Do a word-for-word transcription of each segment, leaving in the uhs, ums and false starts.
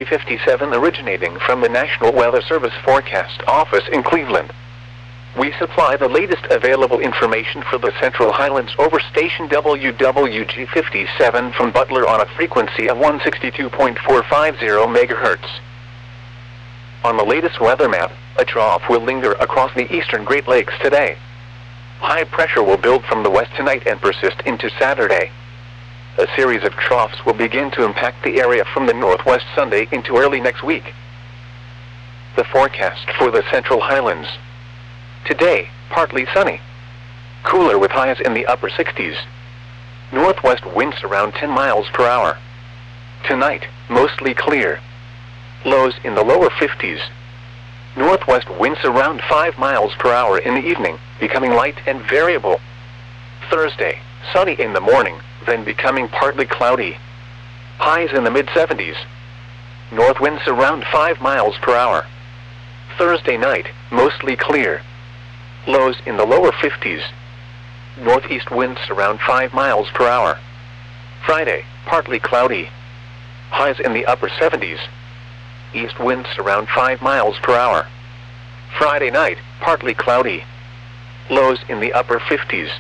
fifty-seven originating from the National Weather Service Forecast Office in Cleveland. We supply the latest available information for the Central Highlands over station W W G fifty-seven from Butler on a frequency of one sixty-two point four five zero megahertz. On the latest weather map, a trough will linger across the eastern Great Lakes today. High pressure will build from the west tonight and persist into Saturday. A series of troughs will begin to impact the area from the northwest Sunday into early next week. The forecast for the Central Highlands. Today, partly sunny. Cooler with highs in the upper sixties. Northwest winds around ten miles per hour. Tonight, mostly clear. Lows in the lower fifties. Northwest winds around five miles per hour in the evening, becoming light and variable. Thursday, sunny in the morning, then becoming partly cloudy. Highs in the mid seventies. North winds around five miles per hour. Thursday night, mostly clear. Lows in the lower fifties. Northeast winds around five miles per hour. Friday, partly cloudy. Highs in the upper seventies. East winds around five miles per hour. Friday night, partly cloudy. Lows in the upper fifties.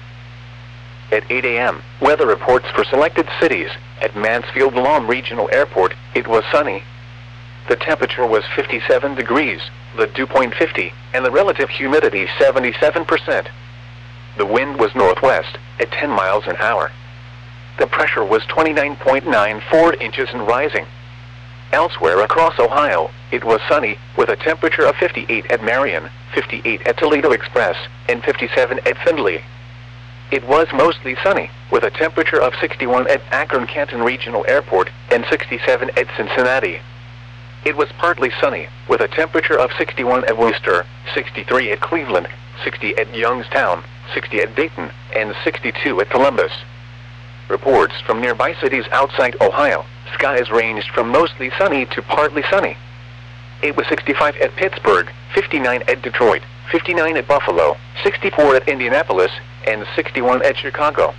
At eight A M, weather reports for selected cities. At Mansfield-Lom Regional Airport, it was sunny. The temperature was fifty-seven degrees, the dew point fifty, and the relative humidity seventy-seven percent. The wind was northwest, at ten miles an hour. The pressure was twenty-nine point nine four inches and rising. Elsewhere across Ohio, it was sunny, with a temperature of fifty-eight at Marion, fifty-eight at Toledo Express, and fifty-seven at Findlay. It was mostly sunny, with a temperature of sixty-one at Akron-Canton Regional Airport, and sixty-seven at Cincinnati. It was partly sunny, with a temperature of sixty-one at Worcester, sixty-three at Cleveland, sixty at Youngstown, sixty at Dayton, and sixty-two at Columbus. Reports from nearby cities outside Ohio, skies ranged from mostly sunny to partly sunny. It was sixty-five at Pittsburgh, fifty-nine at Detroit, fifty-nine at Buffalo, sixty-four at Indianapolis, and sixty-one at Chicago.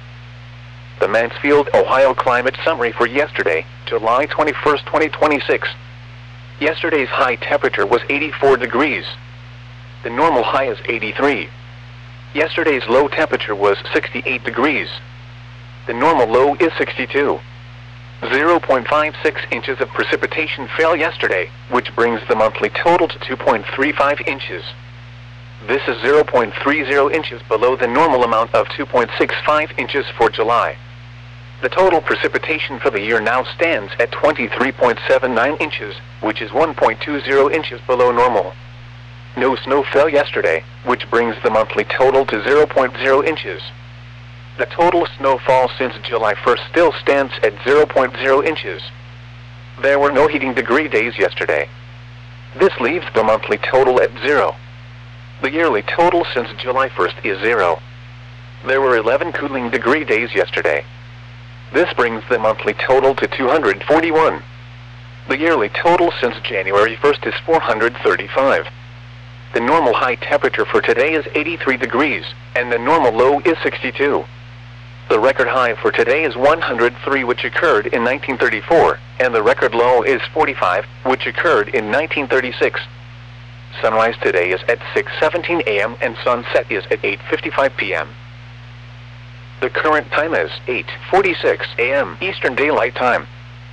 The Mansfield, Ohio climate summary for yesterday, July twenty-first, twenty twenty-six. Yesterday's high temperature was eighty-four degrees. The normal high is eighty-three. Yesterday's low temperature was sixty-eight degrees. The normal low is sixty-two. zero point five six inches of precipitation fell yesterday, which brings the monthly total to two point three five inches. This is zero point three zero inches below the normal amount of two point six five inches for July. The total precipitation for the year now stands at twenty-three point seven nine inches, which is one point two zero inches below normal. No snow fell yesterday, which brings the monthly total to zero point zero inches. The total snowfall since July first still stands at zero point zero inches. There were no heating degree days yesterday. This leaves the monthly total at zero. The yearly total since July first is zero. There were eleven cooling degree days yesterday. This brings the monthly total to two hundred forty-one. The yearly total since January first is four hundred thirty-five. The normal high temperature for today is eighty-three degrees, and the normal low is sixty-two. The record high for today is one hundred three, which occurred in nineteen thirty-four, and the record low is forty-five, which occurred in nineteen thirty-six. Sunrise today is at six seventeen A M and sunset is at eight fifty-five P M The current time is eight forty-six A M Eastern Daylight Time.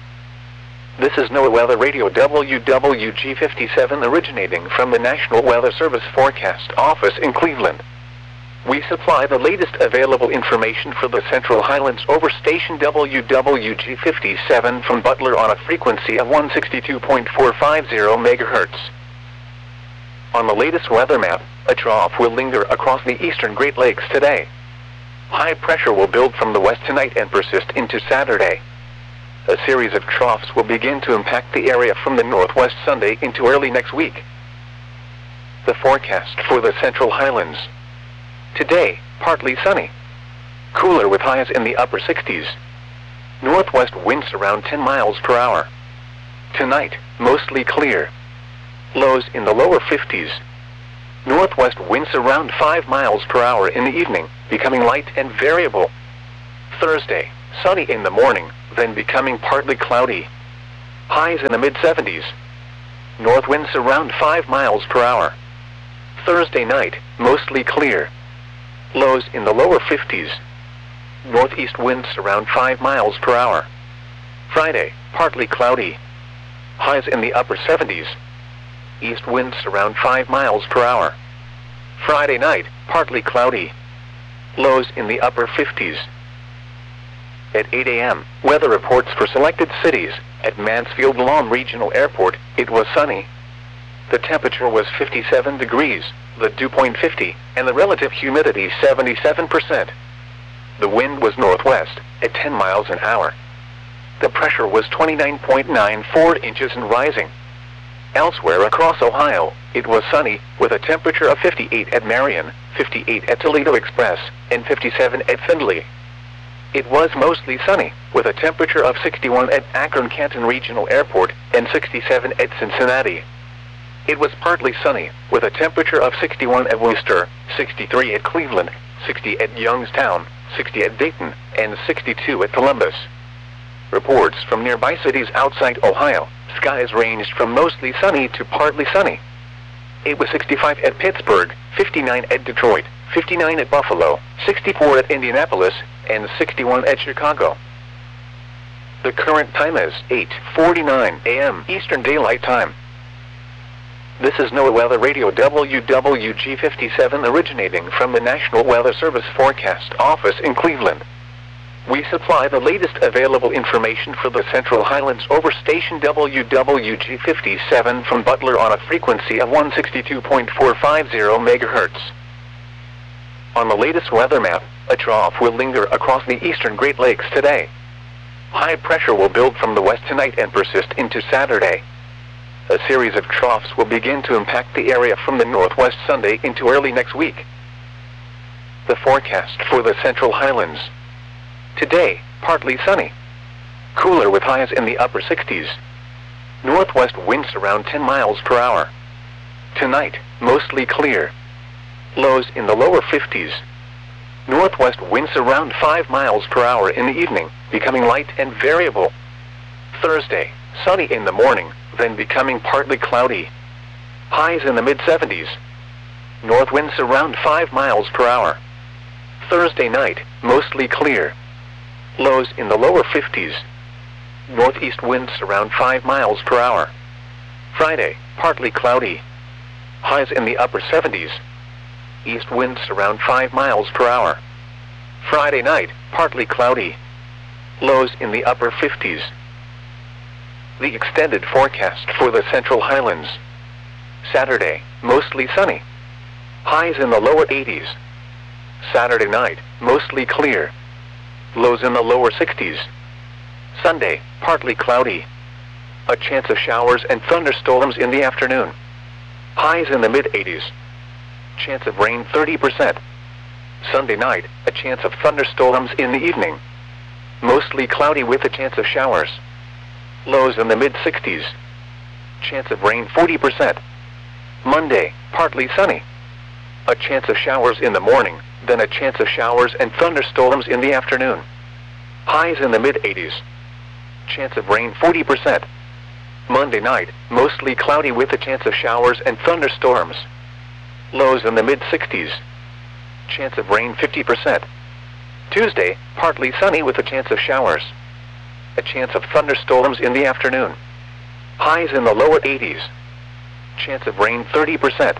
This is NOAA Weather Radio W W G fifty-seven originating from the National Weather Service Forecast Office in Cleveland. We supply the latest available information for the Central Highlands over station W W G fifty-seven from Butler on a frequency of one sixty-two point four five zero megahertz. On the latest weather map, a trough will linger across the eastern Great Lakes today. High pressure will build from the west tonight and persist into Saturday. A series of troughs will begin to impact the area from the northwest Sunday into early next week. The forecast for the Central Highlands. Today, partly sunny. Cooler with highs in the upper sixties. Northwest winds around ten miles per hour. Tonight, mostly clear. Lows in the lower fifties. Northwest winds around five miles per hour in the evening, becoming light and variable. Thursday, sunny in the morning, then becoming partly cloudy. Highs in the mid seventies. North winds around five miles per hour. Thursday night, mostly clear. Lows in the lower fifties. Northeast winds around five miles per hour. Friday, partly cloudy. Highs in the upper seventies. East winds around five miles per hour. Friday night, partly cloudy. Lows in the upper fifties. At eight A M, weather reports for selected cities. At Mansfield Lawn Regional Airport, it was sunny. The temperature was fifty-seven degrees, the dew point fifty, and the relative humidity seventy-seven percent. The wind was northwest, at ten miles an hour. The pressure was twenty-nine point nine four inches and rising. Elsewhere across Ohio, it was sunny, with a temperature of fifty-eight at Marion, fifty-eight at Toledo Express, and fifty-seven at Findlay. It was mostly sunny, with a temperature of sixty-one at Akron-Canton Regional Airport, and sixty-seven at Cincinnati. It was partly sunny, with a temperature of sixty-one at Worcester, sixty-three at Cleveland, sixty at Youngstown, sixty at Dayton, and sixty-two at Columbus. Reports from nearby cities outside Ohio, skies ranged from mostly sunny to partly sunny. It was sixty-five at Pittsburgh, fifty-nine at Detroit, fifty-nine at Buffalo, sixty-four at Indianapolis, and sixty-one at Chicago. The current time is eight forty-nine A M Eastern Daylight Time. This is NOAA Weather Radio W W G fifty-seven originating from the National Weather Service Forecast Office in Cleveland. We supply the latest available information for the Central Highlands over station W W G fifty-seven from Butler on a frequency of one sixty-two point four five zero megahertz. On the latest weather map, a trough will linger across the eastern Great Lakes today. High pressure will build from the west tonight and persist into Saturday. A series of troughs will begin to impact the area from the northwest Sunday into early next week. The forecast for the Central Highlands. Today, partly sunny. Cooler with highs in the upper sixties. Northwest winds around ten miles per hour. Tonight, mostly clear. Lows in the lower fifties. Northwest winds around five miles per hour in the evening, becoming light and variable. Thursday, sunny in the morning, then becoming partly cloudy. Highs in the mid seventies. North winds around five miles per hour. Thursday night, mostly clear. Lows in the lower fifties. Northeast winds around five miles per hour. Friday, partly cloudy. Highs in the upper seventies. East winds around five miles per hour. Friday night, partly cloudy. Lows in the upper fifties. The extended forecast for the Central Highlands. Saturday, mostly sunny. Highs in the lower eighties. Saturday night, mostly clear. Lows in the lower sixties. Sunday, partly cloudy. A chance of showers and thunderstorms in the afternoon. Highs in the mid eighties. Chance of rain thirty percent. Sunday night, a chance of thunderstorms in the evening. Mostly cloudy with a chance of showers. Lows in the mid sixties. Chance of rain forty percent. Monday, partly sunny. A chance of showers in the morning, then a chance of showers and thunderstorms in the afternoon. Highs in the mid eighties. Chance of rain forty percent. Monday night, mostly cloudy with a chance of showers and thunderstorms. Lows in the mid sixties. Chance of rain fifty percent. Tuesday, partly sunny with a chance of showers. A chance of thunderstorms in the afternoon. Highs in the lower eighties. Chance of rain thirty percent.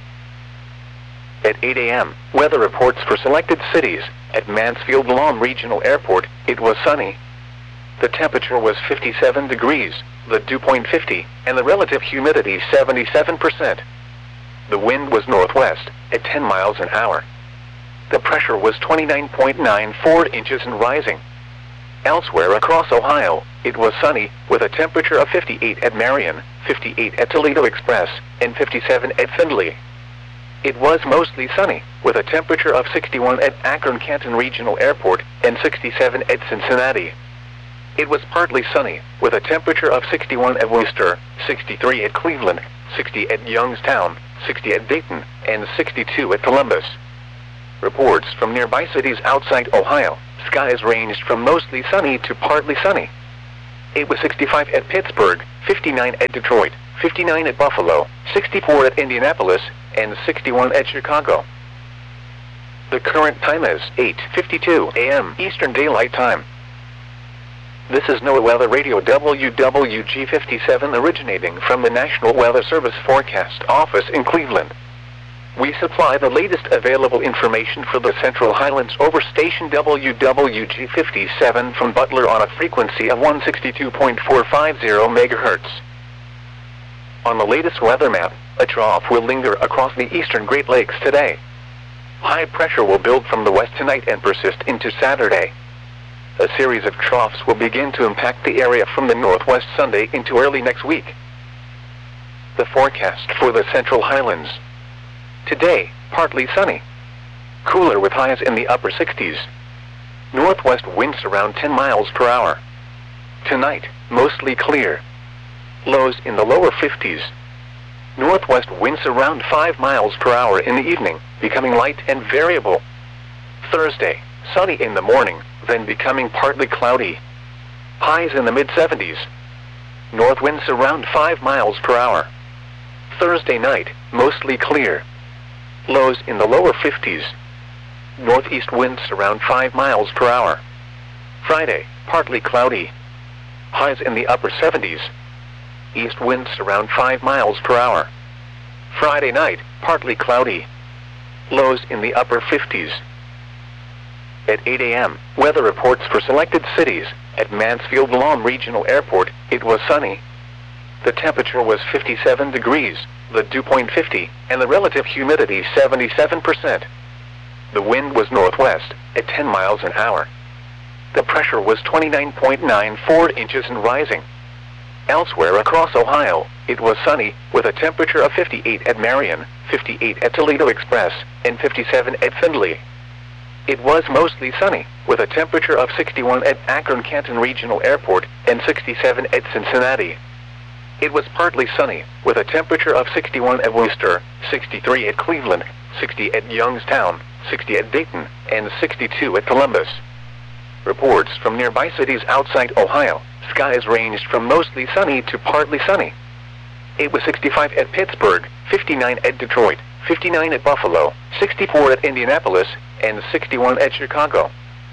At eight A M, weather reports for selected cities. At Mansfield Lawn Regional Airport, it was sunny. The temperature was fifty-seven degrees, the dew point fifty, and the relative humidity seventy-seven percent. The wind was northwest, at ten miles an hour. The pressure was twenty-nine point nine four inches and rising. Elsewhere across Ohio, it was sunny, with a temperature of fifty-eight at Marion, fifty-eight at Toledo Express, and fifty-seven at Findlay. It was mostly sunny, with a temperature of sixty-one at Akron-Canton Regional Airport, and sixty-seven at Cincinnati. It was partly sunny, with a temperature of sixty-one at Worcester, sixty-three at Cleveland, sixty at Youngstown, sixty at Dayton, and sixty-two at Columbus. Reports from nearby cities outside Ohio, skies ranged from mostly sunny to partly sunny. It was sixty-five at Pittsburgh, fifty-nine at Detroit, fifty-nine at Buffalo, sixty-four at Indianapolis, and sixty-one at Chicago. The current time is eight fifty-two a m Eastern Daylight Time. This is NOAA Weather Radio W W G fifty-seven originating from the National Weather Service Forecast Office in Cleveland. We supply the latest available information for the Central Highlands over station W W G fifty-seven from Butler on a frequency of one sixty-two point four five zero megahertz. On the latest weather map, a trough will linger across the eastern Great Lakes today. High pressure will build from the west tonight and persist into Saturday. A series of troughs will begin to impact the area from the northwest Sunday into early next week. The forecast for the Central Highlands. Today, partly sunny. Cooler with highs in the upper sixties. Northwest winds around ten miles per hour. Tonight, mostly clear. Lows in the lower fifties. Northwest winds around five miles per hour in the evening, becoming light and variable. Thursday, sunny in the morning, then becoming partly cloudy. Highs in the mid seventies. North winds around five miles per hour. Thursday night, mostly clear. Lows in the lower fifties. Northeast winds around five miles per hour. Friday, partly cloudy. Highs in the upper seventies. East winds around five miles per hour. Friday night, partly cloudy. Lows in the upper fifties. At eight a m, weather reports for selected cities. At Mansfield-Lom Regional Airport, it was sunny. The temperature was fifty-seven degrees, the dew point fifty, and the relative humidity seventy-seven percent. The wind was northwest, at ten miles an hour. The pressure was twenty-nine point nine four inches and rising. Elsewhere across Ohio, it was sunny, with a temperature of fifty-eight at Marion, fifty-eight at Toledo Express, and fifty-seven at Findlay. It was mostly sunny, with a temperature of sixty-one at Akron-Canton Regional Airport and sixty-seven at Cincinnati. It was partly sunny, with a temperature of sixty-one at Worcester, sixty-three at Cleveland, sixty at Youngstown, sixty at Dayton, and sixty-two at Columbus. Reports from nearby cities outside Ohio, skies ranged from mostly sunny to partly sunny. It was sixty-five at Pittsburgh, fifty-nine at Detroit, fifty-nine at Buffalo, sixty-four at Indianapolis, and sixty-one at Chicago.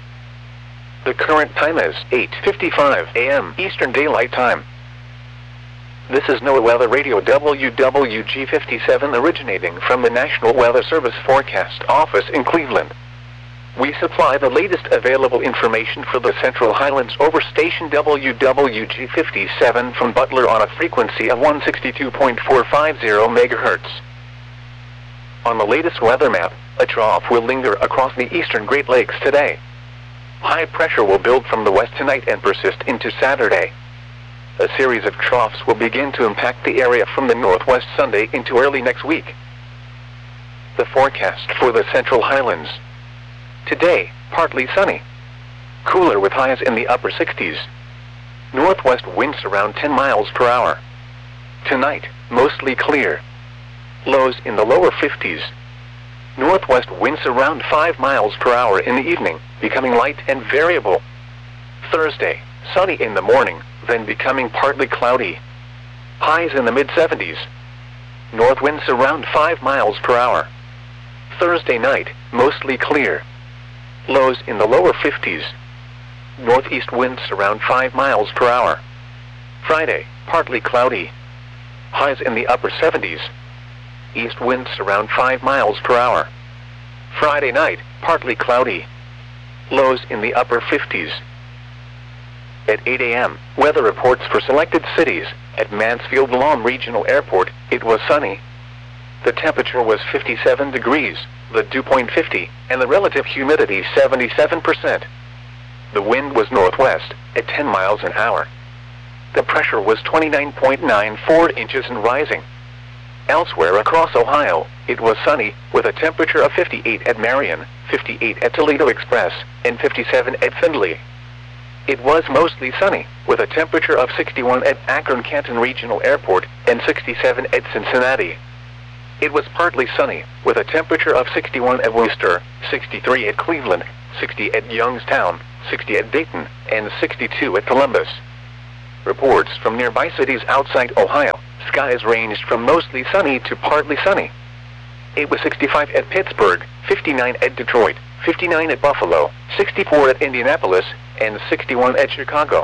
The current time is eight fifty-five a m Eastern Daylight Time. This is NOAA Weather Radio W W G fifty-seven originating from the National Weather Service Forecast Office in Cleveland. We supply the latest available information for the Central Highlands over station W W G fifty-seven from Butler on a frequency of one sixty-two point four five zero megahertz. On the latest weather map, a trough will linger across the eastern Great Lakes today. High pressure will build from the west tonight and persist into Saturday. A series of troughs will begin to impact the area from the northwest Sunday into early next week. The forecast for the Central Highlands. Today, partly sunny. Cooler with highs in the upper sixties. Northwest winds around ten miles per hour. Tonight, mostly clear. Lows in the lower fifties. Northwest winds around five miles per hour in the evening, becoming light and variable. Thursday, sunny in the morning, then becoming partly cloudy. Highs in the mid seventies. North winds around five miles per hour. Thursday night, mostly clear. Lows in the lower fifties. Northeast winds around five miles per hour. Friday, partly cloudy. Highs in the upper seventies. East winds around five miles per hour. Friday night, partly cloudy. Lows in the upper fifties. At eight a m, weather reports for selected cities. At Mansfield-Lom Regional Airport, it was sunny. The temperature was fifty-seven degrees, the dew point fifty, and the relative humidity seventy-seven percent. The wind was northwest, at ten miles an hour. The pressure was twenty-nine point nine four inches and rising. Elsewhere across Ohio, it was sunny, with a temperature of fifty-eight at Marion, fifty-eight at Toledo Express, and fifty-seven at Findlay. It was mostly sunny, with a temperature of sixty-one at Akron-Canton Regional Airport and sixty-seven at Cincinnati. It was partly sunny, with a temperature of sixty-one at Worcester, sixty-three at Cleveland, sixty at Youngstown, sixty at Dayton, and sixty-two at Columbus. Reports from nearby cities outside Ohio. Skies ranged from mostly sunny to partly sunny. It was sixty-five at Pittsburgh, fifty-nine at Detroit, fifty-nine at Buffalo, sixty-four at Indianapolis, and sixty-one at Chicago.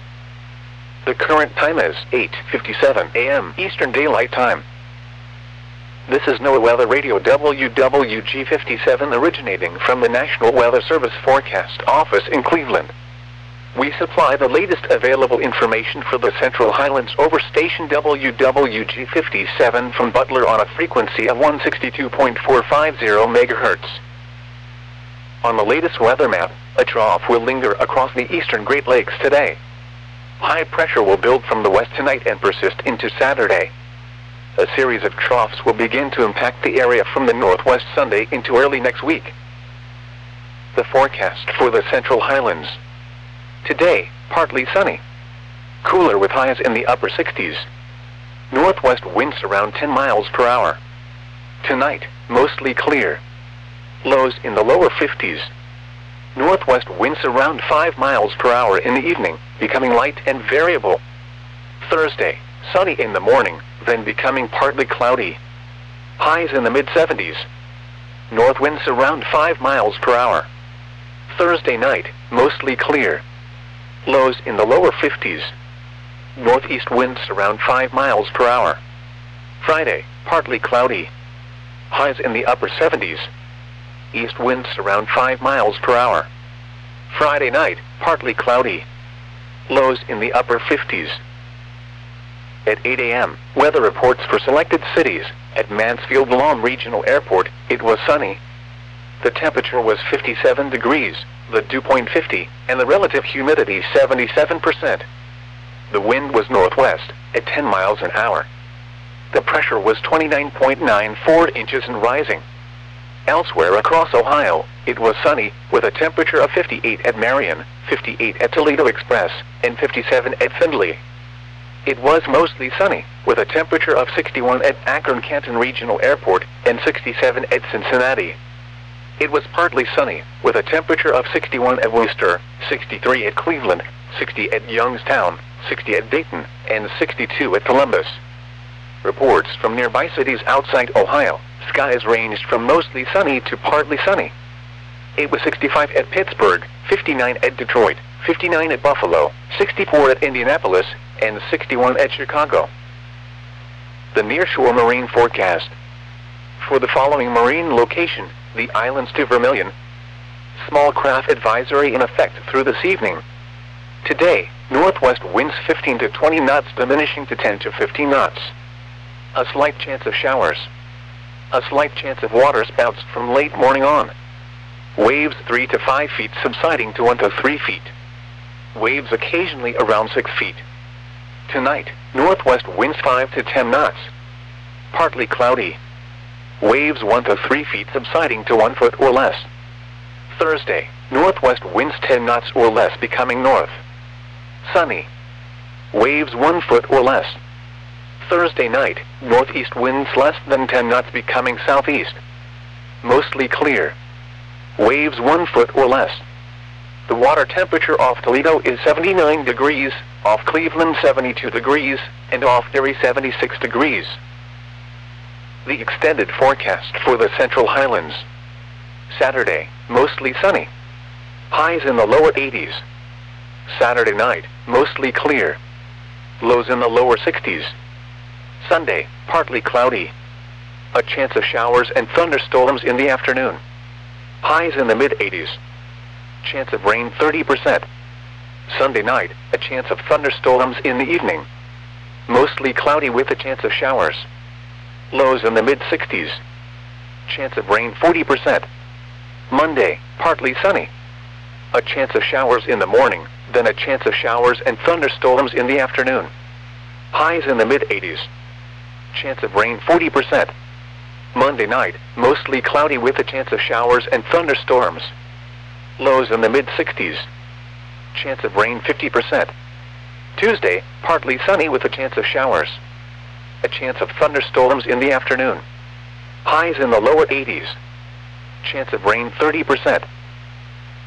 The current time is eight fifty-seven a m Eastern Daylight Time. This is NOAA Weather Radio W W G fifty-seven originating from the National Weather Service Forecast Office in Cleveland. We supply the latest available information for the Central Highlands over station W W G fifty-seven from Butler on a frequency of one sixty-two point four five zero megahertz. On the latest weather map, a trough will linger across the eastern Great Lakes today. High pressure will build from the west tonight and persist into Saturday. A series of troughs will begin to impact the area from the northwest Sunday into early next week. The forecast for the Central Highlands. Today, partly sunny. Cooler with highs in the upper sixties. Northwest winds around ten miles per hour. Tonight, mostly clear. Lows in the lower fifties. Northwest winds around five miles per hour in the evening, becoming light and variable. Thursday, sunny in the morning, then becoming partly cloudy. Highs in the mid seventies. North winds around five miles per hour. Thursday night, mostly clear. Lows in the lower fifties. Northeast winds around five miles per hour. Friday, partly cloudy. Highs in the upper seventies. East winds around five miles per hour. Friday night, partly cloudy. Lows in the upper fifties. At eight a m, weather reports for selected cities. At Mansfield-Lom Regional Airport, it was sunny. The temperature was fifty-seven degrees, the dew point fifty, and the relative humidity seventy-seven percent. The wind was northwest, at ten miles an hour. The pressure was twenty-nine point nine four inches and rising. Elsewhere across Ohio, it was sunny, with a temperature of fifty-eight at Marion, fifty-eight at Toledo Express, and fifty-seven at Findlay. It was mostly sunny, with a temperature of sixty-one at Akron-Canton Regional Airport, and sixty-seven at Cincinnati. It was partly sunny, with a temperature of sixty-one at Worcester, sixty-three at Cleveland, sixty at Youngstown, sixty at Dayton, and sixty-two at Columbus. Reports from nearby cities outside Ohio. Skies ranged from mostly sunny to partly sunny. It was sixty-five at Pittsburgh, fifty-nine at Detroit, fifty-nine at Buffalo, sixty-four at Indianapolis, and sixty-one at Chicago. The nearshore marine forecast. For the following marine location, the islands to Vermilion. Small craft advisory in effect through this evening. Today, northwest winds fifteen to twenty knots diminishing to ten to fifteen knots. A slight chance of showers. A slight chance of water spouts from late morning on. Waves three to five feet subsiding to one to three feet. Waves occasionally around six feet. Tonight, northwest winds five to ten knots. Partly cloudy. Waves one to three feet subsiding to one foot or less. Thursday, northwest winds ten knots or less becoming north. Sunny. Waves one foot or less. Thursday night, northeast winds less than ten knots becoming southeast. Mostly clear. Waves one foot or less. The water temperature off Toledo is seventy-nine degrees, off Cleveland seventy-two degrees, and off Erie seventy-six degrees. The extended forecast for the Central Highlands. Saturday, mostly sunny. Highs in the lower eighties. Saturday night, mostly clear. Lows in the lower sixties. Sunday, partly cloudy. A chance of showers and thunderstorms in the afternoon. Highs in the mid eighties. Chance of rain thirty percent. Sunday night, a chance of thunderstorms in the evening. Mostly cloudy with a chance of showers. Lows in the mid sixties. Chance of rain forty percent. Monday, partly sunny. A chance of showers in the morning, then a chance of showers and thunderstorms in the afternoon. Highs in the mid eighties. Chance of rain forty percent. Monday night, mostly cloudy with a chance of showers and thunderstorms. Lows in the mid sixties. Chance of rain fifty percent. Tuesday, partly sunny with a chance of showers. A chance of thunderstorms in the afternoon. Highs in the lower eighties. Chance of rain thirty percent.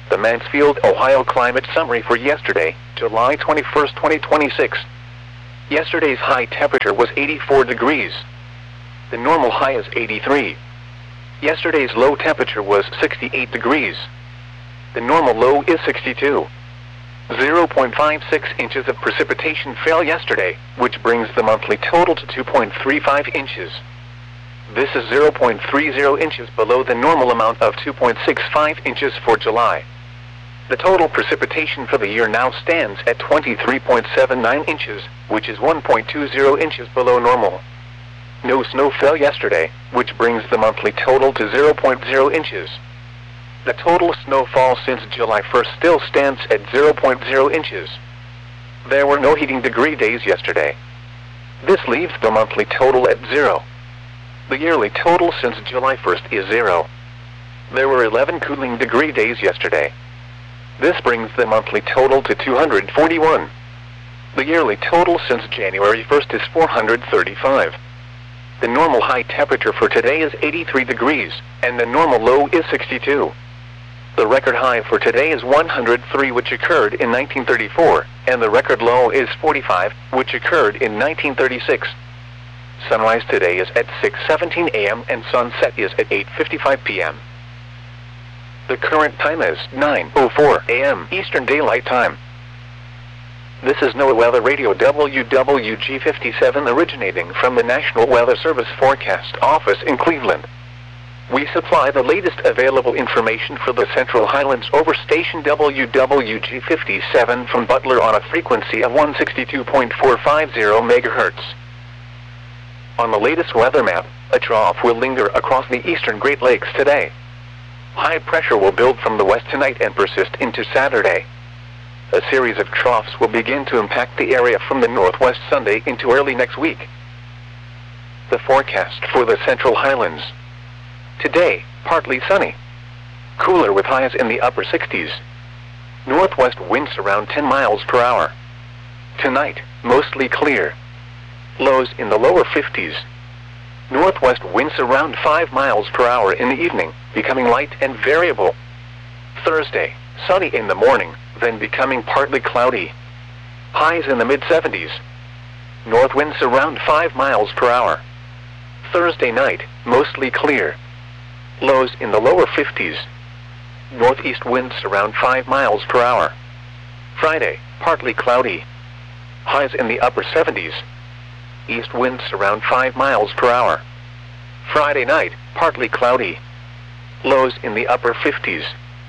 The Mansfield, Ohio climate summary for yesterday, July twenty-first, twenty twenty-six. Yesterday's high temperature was eighty-four degrees. The normal high is eighty-three. Yesterday's low temperature was sixty-eight degrees. The normal low is sixty-two. zero point five six inches of precipitation fell yesterday, which brings the monthly total to two point three five inches. This is zero point three zero inches below the normal amount of two point six five inches for July. The total precipitation for the year now stands at twenty-three point seven nine inches, which is one point two zero inches below normal. No snow fell yesterday, which brings the monthly total to zero point zero inches. The total snowfall since July first still stands at zero point zero inches. There were no heating degree days yesterday. This leaves the monthly total at zero. The yearly total since July first is zero. There were eleven cooling degree days yesterday. This brings the monthly total to two hundred forty-one. The yearly total since January first is four hundred thirty-five. The normal high temperature for today is eighty-three degrees, and the normal low is sixty-two. The record high for today is one hundred three, which occurred in nineteen thirty-four, and the record low is forty-five, which occurred in nineteen thirty-six. Sunrise today is at six seventeen a m and sunset is at eight fifty-five p m The current time is nine oh four a m Eastern Daylight Time. This is NOAA Weather Radio W W G fifty-seven originating from the National Weather Service Forecast Office in Cleveland. We supply the latest available information for the Central Highlands over station W W G fifty-seven from Butler on a frequency of one sixty-two point four five zero megahertz. On the latest weather map, a trough will linger across the eastern Great Lakes today. High pressure will build from the west tonight and persist into Saturday. A series of troughs will begin to impact the area from the northwest Sunday into early next week. The forecast for the Central Highlands. Today, partly sunny. Cooler with highs in the upper sixties. Northwest winds around ten miles per hour. Tonight, mostly clear. Lows in the lower fifties. Northwest winds around five miles per hour in the evening, becoming light and variable. Thursday, sunny in the morning, then becoming partly cloudy. Highs in the mid seventies. North winds around five miles per hour. Thursday night, mostly clear. Lows in the lower fifties. Northeast winds around five miles per hour. Friday, partly cloudy. Highs in the upper seventies. East winds around five miles per hour. Friday night, partly cloudy. Lows in the upper fifties.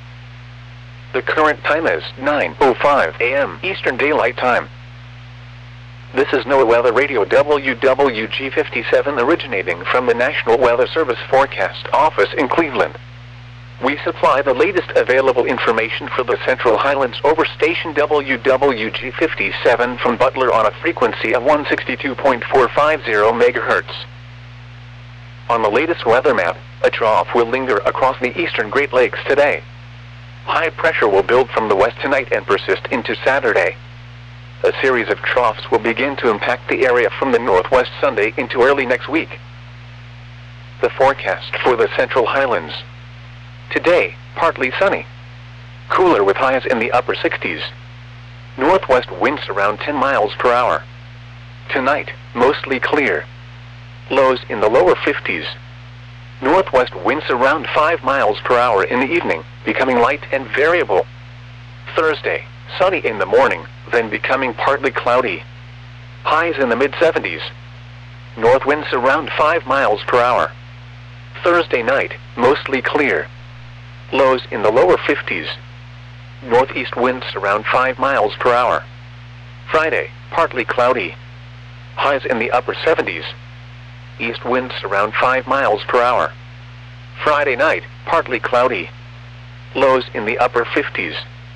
The current time is nine oh five a m Eastern Daylight Time. This is NOAA Weather Radio W W G fifty-seven originating from the National Weather Service Forecast Office in Cleveland. We supply the latest available information for the Central Highlands over station W W G fifty-seven from Butler on a frequency of one sixty-two point four five zero megahertz. On the latest weather map, a trough will linger across the eastern Great Lakes today. High pressure will build from the west tonight and persist into Saturday. A series of troughs will begin to impact the area from the northwest Sunday into early next week. The forecast for the Central Highlands. Today, partly sunny. Cooler with highs in the upper sixties. Northwest winds around ten miles per hour. Tonight, mostly clear. Lows in the lower fifties. Northwest winds around five miles per hour in the evening, becoming light and variable. Thursday, sunny in the morning, then becoming partly cloudy. Highs in the mid seventies. North winds around five miles per hour. Thursday night, mostly clear. Lows in the lower fifties. Northeast winds around five miles per hour. Friday, partly cloudy. Highs in the upper seventies. East winds around five miles per hour. Friday night, partly cloudy. Lows in the upper fifties.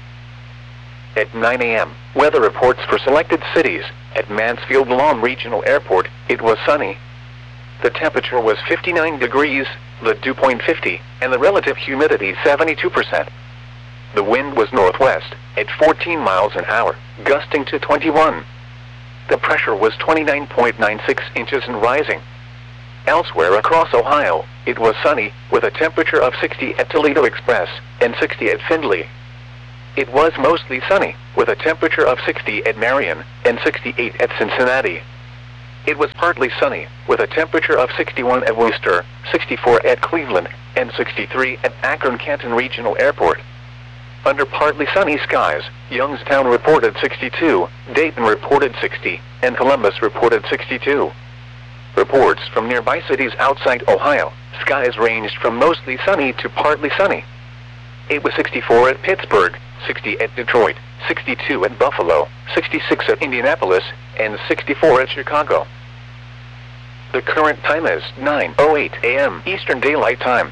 At nine a m, weather reports for selected cities. At Mansfield-Lom Regional Airport, it was sunny. The temperature was fifty-nine degrees, the dew point fifty, and the relative humidity seventy-two percent. The wind was northwest, at fourteen miles an hour, gusting to twenty-one. The pressure was twenty-nine point nine six inches and rising. Elsewhere across Ohio, it was sunny, with a temperature of sixty at Toledo Express, and sixty at Findlay. It was mostly sunny, with a temperature of sixty at Marion and sixty-eight at Cincinnati. It was partly sunny, with a temperature of sixty-one at Worcester, sixty-four at Cleveland, and sixty-three at Akron-Canton Regional Airport. Under partly sunny skies, Youngstown reported sixty-two, Dayton reported sixty, and Columbus reported sixty-two. Reports from nearby cities outside Ohio, skies ranged from mostly sunny to partly sunny. It was sixty-four at Pittsburgh, sixty at Detroit, sixty-two at Buffalo, sixty-six at Indianapolis, and sixty-four at Chicago. The current time is nine oh eight a m Eastern Daylight Time.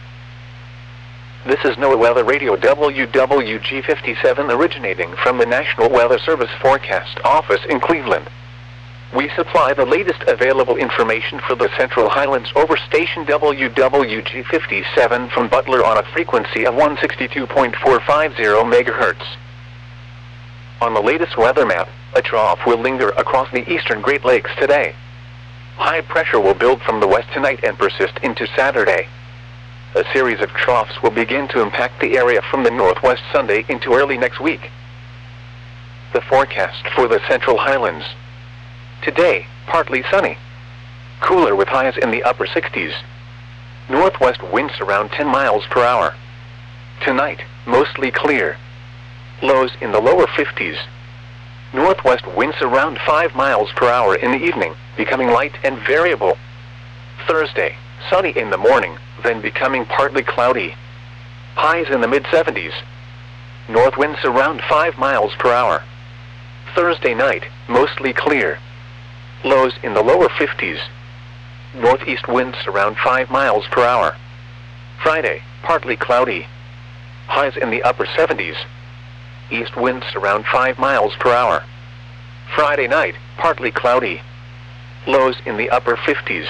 This is NOAA Weather Radio W W G fifty-seven originating from the National Weather Service Forecast Office in Cleveland. We supply the latest available information for the Central Highlands over station W W G fifty-seven from Butler on a frequency of one sixty-two point four five zero megahertz. On the latest weather map, a trough will linger across the eastern Great Lakes today. High pressure will build from the west tonight and persist into Saturday. A series of troughs will begin to impact the area from the northwest Sunday into early next week. The forecast for the Central Highlands. Today, partly sunny. Cooler with highs in the upper sixties. Northwest winds around ten miles per hour. Tonight, mostly clear. Lows in the lower fifties. Northwest winds around five miles per hour in the evening, becoming light and variable. Thursday, sunny in the morning, then becoming partly cloudy. Highs in the mid seventies. North winds around five miles per hour. Thursday night, mostly clear. Lows in the lower fifties. Northeast winds around five miles per hour. Friday, partly cloudy. Highs in the upper seventies. East winds around five miles per hour. Friday night, partly cloudy. Lows in the upper fifties.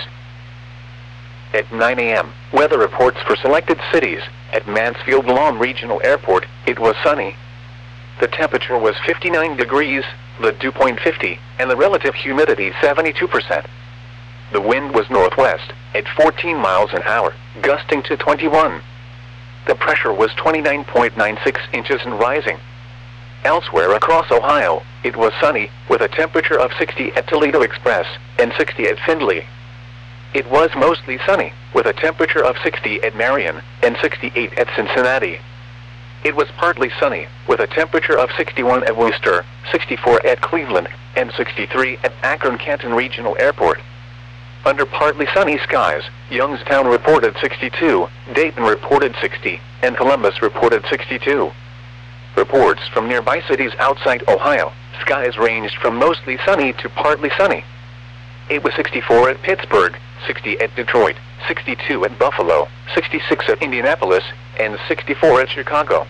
At nine a m, weather reports for selected cities. At Mansfield-Lawn Regional Airport, it was sunny. The temperature was fifty-nine degrees, the dew point fifty, and the relative humidity seventy-two percent. The wind was northwest, at fourteen miles an hour, gusting to twenty-one. The pressure was twenty-nine point nine six inches and rising. Elsewhere across Ohio, it was sunny, with a temperature of sixty at Toledo Express, and sixty at Findlay. It was mostly sunny, with a temperature of sixty at Marion, and sixty-eight at Cincinnati. It was partly sunny, with a temperature of sixty-one at Worcester, sixty-four at Cleveland, and sixty-three at Akron-Canton Regional Airport. Under partly sunny skies, Youngstown reported sixty-two, Dayton reported sixty, and Columbus reported sixty-two. Reports from nearby cities outside Ohio, skies ranged from mostly sunny to partly sunny. It was sixty-four at Pittsburgh, sixty at Detroit, sixty-two at Buffalo, sixty-six at Indianapolis, and sixty-four at Chicago.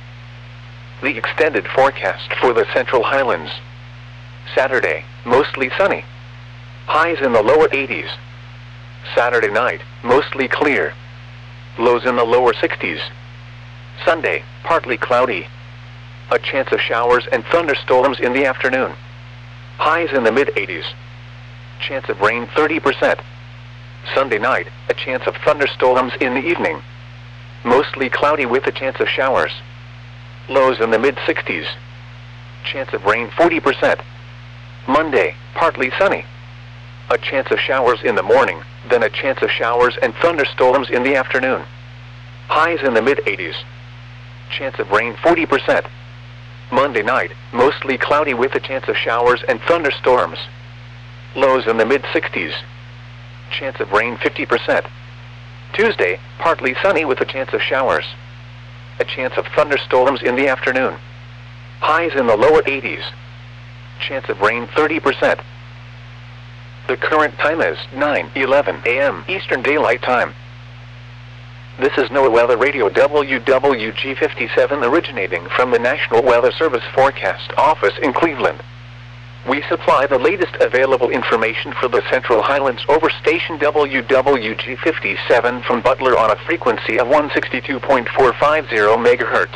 The extended forecast for the Central Highlands. Saturday, mostly sunny. Highs in the lower eighties. Saturday night, mostly clear. Lows in the lower sixties. Sunday, partly cloudy. A chance of showers and thunderstorms in the afternoon. Highs in the mid eighties. Chance of rain thirty percent. Sunday night, a chance of thunderstorms in the evening. Mostly cloudy with a chance of showers. Lows in the mid sixties. Chance of rain forty percent. Monday, partly sunny. A chance of showers in the morning, then a chance of showers and thunderstorms in the afternoon. Highs in the mid eighties. Chance of rain forty percent. Monday night, mostly cloudy with a chance of showers and thunderstorms. Lows in the mid sixties. Chance of rain fifty percent. Tuesday, partly sunny with a chance of showers. A chance of thunderstorms in the afternoon. Highs in the lower eighties. Chance of rain thirty percent. The current time is nine eleven a m Eastern Daylight Time. This is NOAA Weather Radio W W G fifty-seven originating from the National Weather Service Forecast Office in Cleveland. We supply the latest available information for the Central Highlands over station W W G fifty-seven from Butler on a frequency of one sixty-two point four five zero megahertz.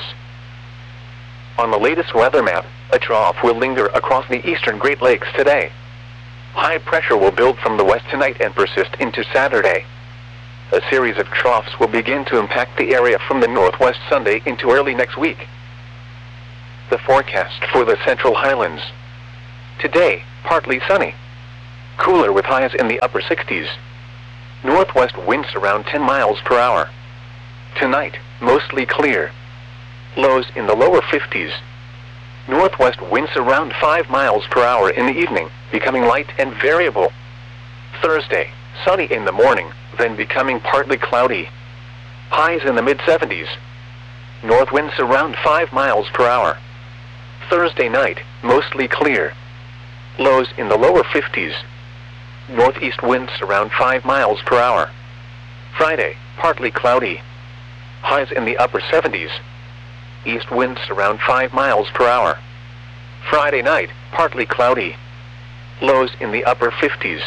On the latest weather map, a trough will linger across the eastern Great Lakes today. High pressure will build from the west tonight and persist into Saturday. A series of troughs will begin to impact the area from the northwest Sunday into early next week. The forecast for the Central Highlands. Today, partly sunny. Cooler with highs in the upper sixties. Northwest winds around ten miles per hour. Tonight, mostly clear. Lows in the lower fifties. Northwest winds around five miles per hour in the evening, becoming light and variable. Thursday, sunny in the morning, then becoming partly cloudy. Highs in the mid seventies. North winds around five miles per hour. Thursday night, mostly clear. Lows in the lower fifties. Northeast winds around five miles per hour. Friday, partly cloudy. Highs in the upper seventies. East winds around five miles per hour. Friday night, partly cloudy. Lows in the upper fifties.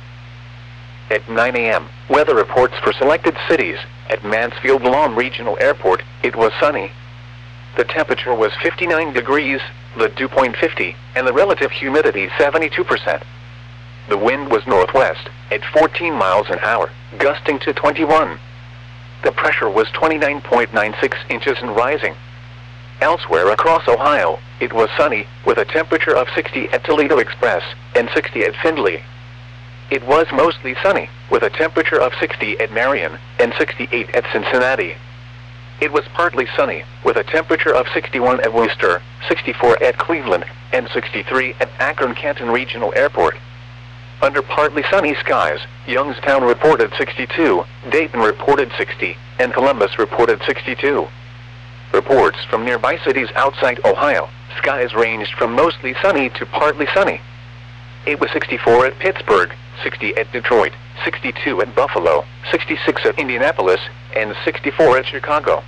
At nine A M, weather reports for selected cities. At Mansfield Lawn Regional Airport, it was sunny. The temperature was fifty-nine degrees, the dew point fifty, and the relative humidity seventy-two percent. The wind was northwest, at fourteen miles an hour, gusting to twenty-one. The pressure was twenty-nine point nine six inches and rising. Elsewhere across Ohio, it was sunny, with a temperature of sixty at Toledo Express, and sixty at Findlay. It was mostly sunny, with a temperature of sixty at Marion, and sixty-eight at Cincinnati. It was partly sunny, with a temperature of sixty-one at Worcester, sixty-four at Cleveland, and sixty-three at Akron-Canton Regional Airport. Under partly sunny skies, Youngstown reported sixty-two, Dayton reported sixty, and Columbus reported sixty-two. Reports from nearby cities outside Ohio, skies ranged from mostly sunny to partly sunny. It was sixty-four at Pittsburgh, sixty at Detroit, sixty-two at Buffalo, sixty-six at Indianapolis, and sixty-four at Chicago.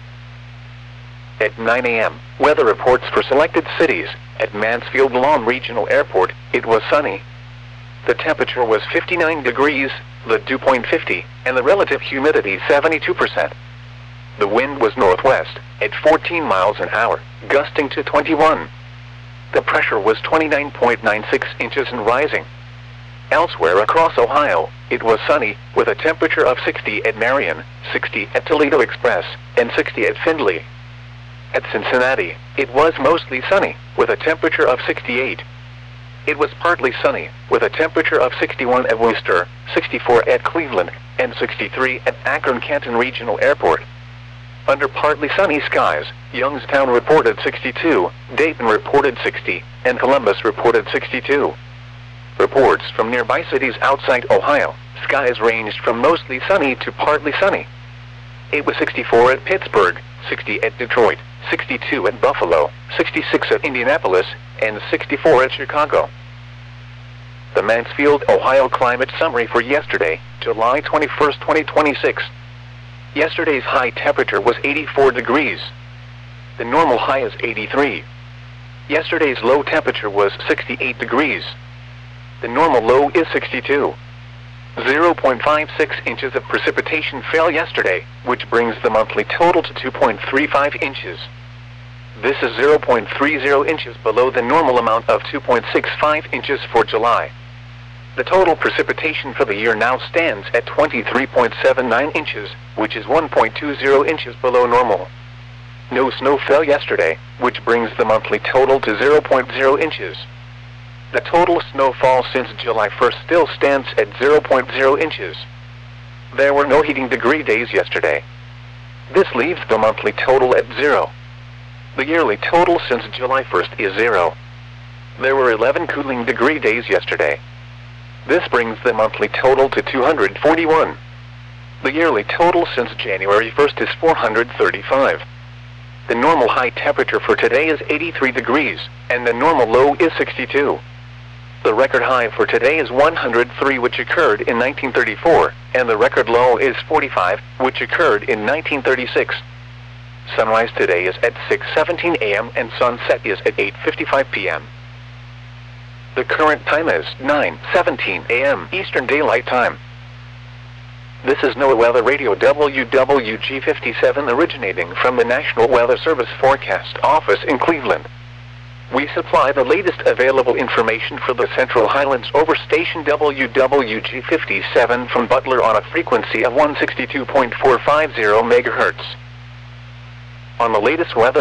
At nine A M, weather reports for selected cities. At Mansfield Lawn Regional Airport, it was sunny. The temperature was fifty-nine degrees, the dew point fifty, and the relative humidity seventy-two percent. The wind was northwest, at fourteen miles an hour, gusting to twenty-one. The pressure was twenty-nine point nine six inches and rising. Elsewhere across Ohio, it was sunny, with a temperature of sixty at Marion, sixty at Toledo Express, and sixty at Findlay. At Cincinnati, it was mostly sunny, with a temperature of sixty-eight. It was partly sunny, with a temperature of sixty-one at Worcester, sixty-four at Cleveland, and sixty-three at Akron-Canton Regional Airport. Under partly sunny skies, Youngstown reported sixty-two, Dayton reported sixty, and Columbus reported sixty-two. Reports from nearby cities outside Ohio, skies ranged from mostly sunny to partly sunny. It was sixty-four at Pittsburgh, sixty at Detroit, sixty-two at Buffalo, sixty-six at Indianapolis, and sixty-four at Chicago. The Mansfield, Ohio climate summary for yesterday, July twenty-first, twenty twenty-six. Yesterday's high temperature was eighty-four degrees. The normal high is eighty-three. Yesterday's low temperature was sixty-eight degrees. The normal low is sixty-two. zero point five six inches of precipitation fell yesterday, which brings the monthly total to two point three five inches. This is zero point three zero inches below the normal amount of two point six five inches for July. The total precipitation for the year now stands at twenty-three point seven nine inches, which is one point two zero inches below normal. No snow fell yesterday, which brings the monthly total to zero point zero inches. The total snowfall since July first still stands at zero point zero inches. There were no heating degree days yesterday. This leaves the monthly total at zero. The yearly total since July first is zero. There were eleven cooling degree days yesterday. This brings the monthly total to two hundred forty-one. The yearly total since January first is four hundred thirty-five. The normal high temperature for today is eighty-three degrees, and the normal low is sixty-two. The record high for today is one hundred three, which occurred in nineteen thirty-four, and the record low is forty-five, which occurred in nineteen thirty-six. Sunrise today is at six seventeen A M and sunset is at eight fifty-five P M The current time is nine seventeen A M Eastern Daylight Time. This is NOAA Weather Radio W W G fifty-seven, originating from the National Weather Service Forecast Office in Cleveland. We supply the latest available information for the Central Highlands over station W W G fifty-seven from Butler on a frequency of one sixty-two point four five zero megahertz. On the latest weather map,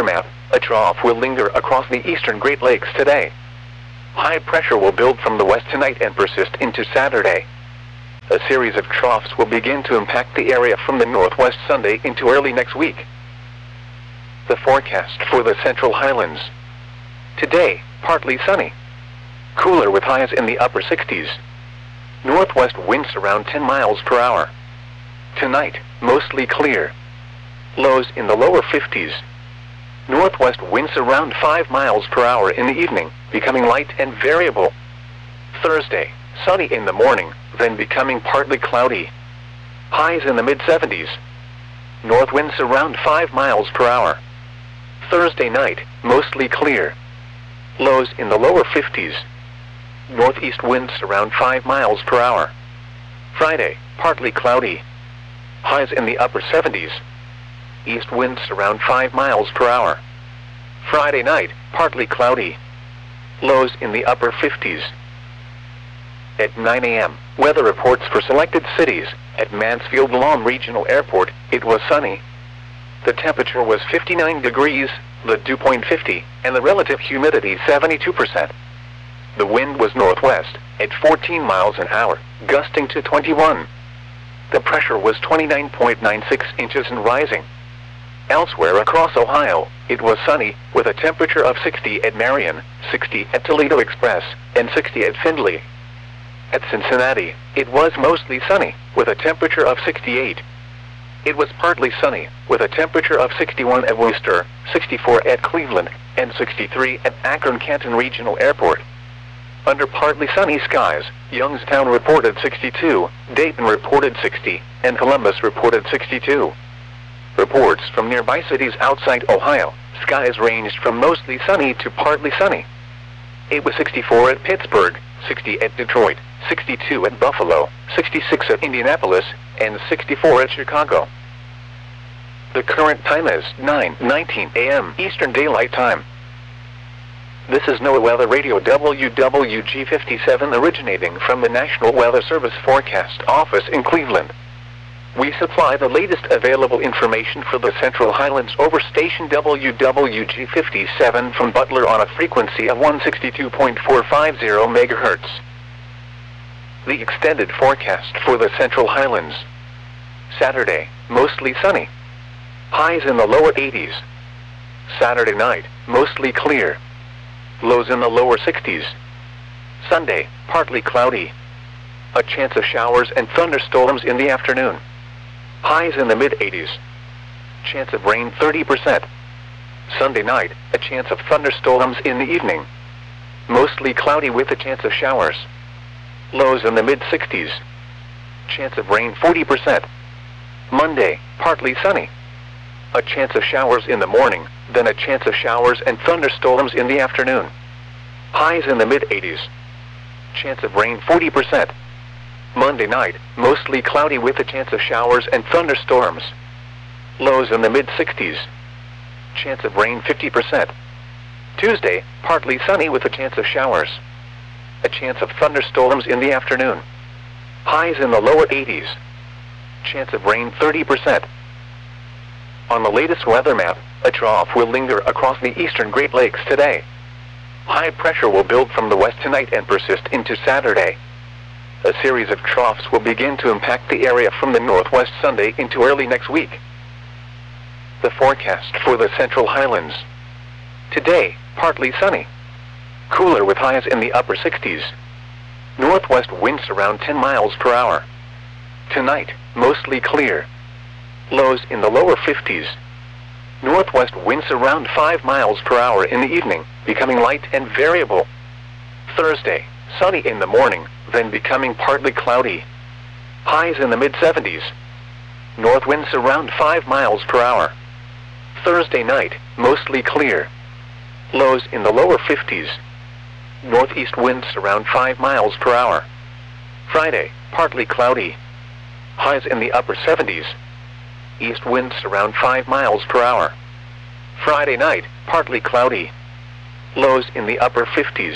a trough will linger across the eastern Great Lakes today. High pressure will build from the west tonight and persist into Saturday. A series of troughs will begin to impact the area from the northwest Sunday into early next week. The forecast for the Central Highlands. Today, partly sunny. Cooler with highs in the upper sixties. Northwest winds around ten miles per hour. Tonight, mostly clear. Lows in the lower fifties. Northwest winds around five miles per hour in the evening, becoming light and variable. Thursday, sunny in the morning, then becoming partly cloudy. Highs in the mid seventies. North winds around five miles per hour. Thursday night, mostly clear. Lows in the lower fifties. Northeast winds around five miles per hour. Friday, partly cloudy. Highs in the upper seventies. East winds around five miles per hour. Friday night, partly cloudy. Lows in the upper fifties. At nine a m, weather reports for selected cities. At Mansfield-Lom Regional Airport, it was sunny. The temperature was fifty-nine degrees, the dew point fifty, and the relative humidity seventy-two percent. The wind was northwest, at fourteen miles an hour, gusting to twenty-one. The pressure was twenty-nine point nine six inches and rising. Elsewhere across Ohio, it was sunny, with a temperature of sixty at Marion, sixty at Toledo Express, and sixty at Findlay. At Cincinnati, it was mostly sunny, with a temperature of sixty-eight. It was partly sunny, with a temperature of sixty-one at Worcester, sixty-four at Cleveland, and sixty-three at Akron-Canton Regional Airport. Under partly sunny skies, Youngstown reported sixty-two, Dayton reported sixty, and Columbus reported sixty-two. Reports from nearby cities outside Ohio, skies ranged from mostly sunny to partly sunny. It was sixty-four at Pittsburgh, sixty at Detroit, sixty-two at Buffalo, sixty-six at Indianapolis, and sixty-four at Chicago. The current time is nine nineteen a m Eastern Daylight Time. This is NOAA Weather Radio W W G fifty-seven originating from the National Weather Service Forecast Office in Cleveland. We supply the latest available information for the Central Highlands over station W W G fifty-seven from Butler on a frequency of one sixty-two point four five zero megahertz. The extended forecast for the Central Highlands. Saturday, mostly sunny. Highs in the lower eighties. Saturday night, mostly clear. Lows in the lower sixties. Sunday, partly cloudy. A chance of showers and thunderstorms in the afternoon. Highs in the mid eighties. Chance of rain thirty percent. Sunday night, a chance of thunderstorms in the evening. Mostly cloudy with a chance of showers. Lows in the mid sixties. Chance of rain forty percent. Monday, partly sunny. A chance of showers in the morning, then a chance of showers and thunderstorms in the afternoon. Highs in the mid eighties. Chance of rain forty percent. Monday night, mostly cloudy with a chance of showers and thunderstorms. Lows in the mid sixties. Chance of rain fifty percent. Tuesday, partly sunny with a chance of showers. A chance of thunderstorms in the afternoon. Highs in the lower eighties. Chance of rain thirty percent. On the latest weather map, a trough will linger across the eastern Great Lakes today. High pressure will build from the west tonight and persist into Saturday. A series of troughs will begin to impact the area from the northwest Sunday into early next week. The forecast for the Central Highlands. Today, partly sunny. Cooler with highs in the upper sixties. Northwest winds around ten miles per hour. Tonight, mostly clear. Lows in the lower fifties. Northwest winds around five miles per hour in the evening, becoming light and variable. Thursday, sunny in the morning, then becoming partly cloudy. Highs in the mid seventies. North winds around five miles per hour. Thursday night, mostly clear. Lows in the lower fifties. Northeast winds around five miles per hour. Friday, partly cloudy. Highs in the upper seventies. East winds around five miles per hour. Friday night, partly cloudy. Lows in the upper fifties.